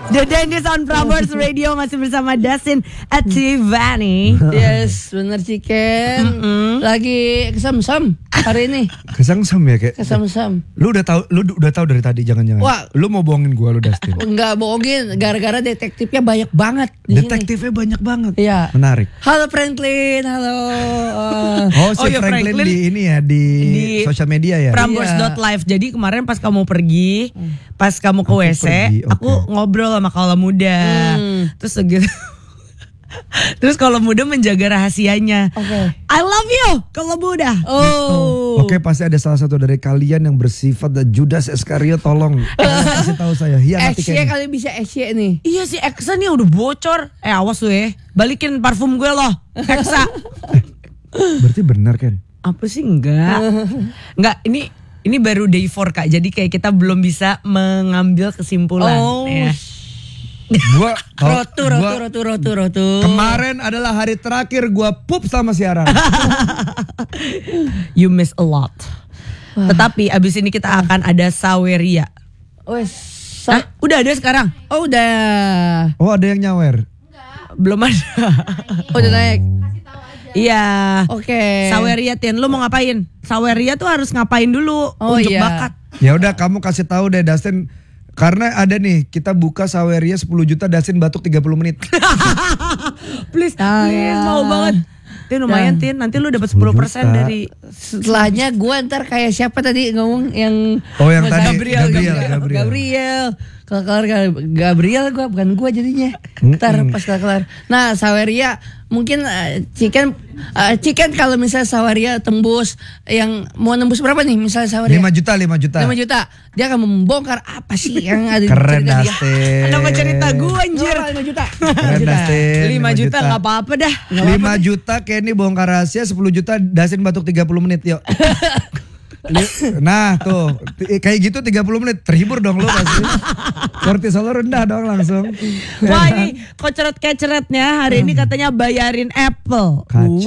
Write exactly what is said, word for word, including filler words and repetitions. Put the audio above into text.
The Dentist on Prambors Radio masih bersama Dustin at Tiffany. Yes, bener Ciken. Mm-hmm. Lagi kesam-sam hari ini. Kesam-sam ya kayak. Kesam-sam. Lu udah tahu, lu udah tahu dari tadi jangan-jangan. Wah, lu mau bohongin gua lu Dustin? Enggak bohongin, gara-gara detektifnya banyak banget. Di Detektifnya sini. banyak banget. Iya. Menarik. Halo Franklin, halo. Uh, oh, si oh, ya, Franklin, Franklin di ini ya di, di sosial media ya. Prambors dot live. Jadi kemarin pas kamu pergi, pas kamu ke aku W C, pergi, okay. aku ngobrol sama Kaula Muda. Hmm. Terus gitu. Terus Kaula Muda menjaga rahasianya. Okay. I love you, Kaula Muda. Oh. oh. Oke, okay, pasti ada salah satu dari kalian yang bersifat dan Judas Iskariot, tolong kasih tahu saya. Hianati kayaknya. Kali bisa Esye nih. Iya sih, Eksa nih udah bocor. Eh awas lu ya. Balikin parfum gue loh, Eksa. Berarti benar kan? Apa sih enggak? Enggak, ini ini baru day four Kak. Jadi kayak kita belum bisa mengambil kesimpulan. Oh. Ya. Gua oh, rotu, rotu, gua, rotu, rotu, rotu. Kemarin adalah hari terakhir gua pup sama siaran. You miss a lot. Wah. Tetapi abis ini kita akan ada Saweria. Wes, sa- Hah? Udah ada sekarang? Oh udah. Oh ada yang nyawer? Belum ada. Oh, udah naik. Iya. Oke. Okay. Saweria Tian, lu mau ngapain? Saweria tuh harus ngapain dulu oh, untuk iya. bakat. Ya udah kamu kasih tahu deh Dustin. Karena ada nih, kita buka Saweria sepuluh juta, Dustin batuk tiga puluh menit. Please, ah, please, ya. Mau banget. Tin lumayan Tin, nanti lu dapat sepuluh persen dari setelahnya gue ntar kayak siapa tadi ngomong yang oh yang tadi Gabriel Gabriel Gabriel, Gabriel. Gabriel. Kalau kelar Gabriel gue bukan gue jadinya. Ntar pas kelar. Nah Saweria mungkin uh, Ciken uh, Ciken kalau misalnya Saweria tembus yang mau nembus berapa nih misalnya Saweria? lima juta lima juta. lima juta. Dia akan membongkar apa sih yang ada di keren cerita Dustin. dia. Kenapa cerita gue anjir? Oh, lima juta. Keren Dustin. lima juta enggak apa-apa dah. lima juta Kenny bongkar rahasia, sepuluh juta Dustin batuk tiga puluh menit yuk. Nah tuh kayak gitu tiga puluh menit terhibur dong lo pasti. Kortisol rendah dong langsung. Wah ini koceret-keceretnya hari ini katanya bayarin Apple. Kacau.